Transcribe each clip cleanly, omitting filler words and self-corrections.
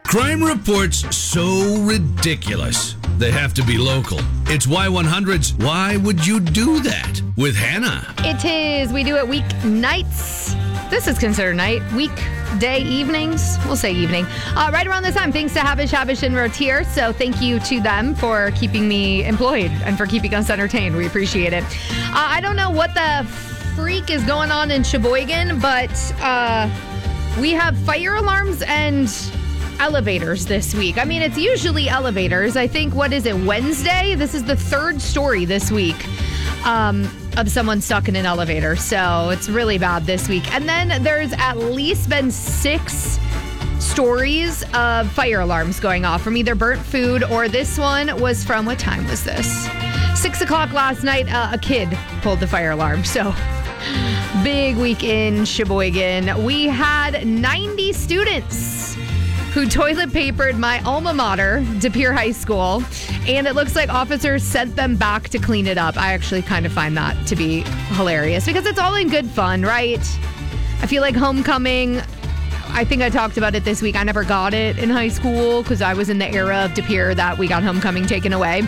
Crime reports so ridiculous, they have to be local. It's Y100's Why Would You Do That? With Hannah. It is. We do it weeknights. This is considered night. Weekday evenings. We'll say evening. Right around this time, thanks to Habish, and Rotier. So thank you to them for keeping me employed and for keeping us entertained. We appreciate it. I don't know what the freak is going on in Sheboygan, but we have fire alarms and elevators this week. I mean, it's usually elevators. I think, Wednesday? This is the third story this week of someone stuck in an elevator. So it's really bad this week. And then there's at least been 6 stories of fire alarms going off from either burnt food or this one was from, what time was this? 6 o'clock last night, a kid pulled the fire alarm. So big week in Sheboygan. We had 90 students who toilet papered my alma mater, De Pere High School, and it looks like officers sent them back to clean it up. I actually kind of find that to be hilarious because it's all in good fun, right? I feel like homecoming, I think I talked about it this week. I never got it in high school because I was in the era of De Pere that we got homecoming taken away.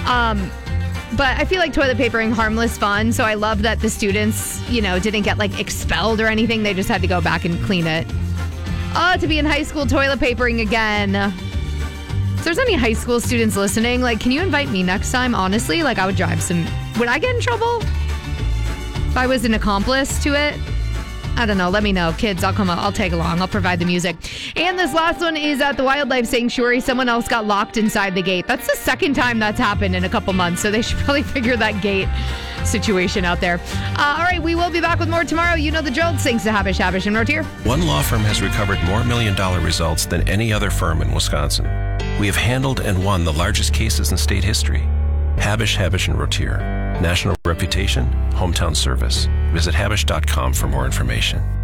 But I feel like toilet papering, harmless fun. So I love that the students, didn't get expelled or anything. They just had to go back and clean it. To be in high school toilet papering again. If there's any high school students listening, can you invite me next time? Honestly, I would drive some. Would I get in trouble if I was an accomplice to it? I don't know. Let me know. Kids, I'll come up. I'll tag along. I'll provide the music. And this last one is at the Wildlife Sanctuary. Someone else got locked inside the gate. That's the second time that's happened in a couple months. So they should probably figure that gate situation out there. All right. We will be back with more tomorrow. You know the drill. Thanks to Habish, and Rotier. One law firm has recovered more million-dollar results than any other firm in Wisconsin. We have handled and won the largest cases in state history. Habish, and Rotier. National reputation, hometown service. Visit Habish.com for more information.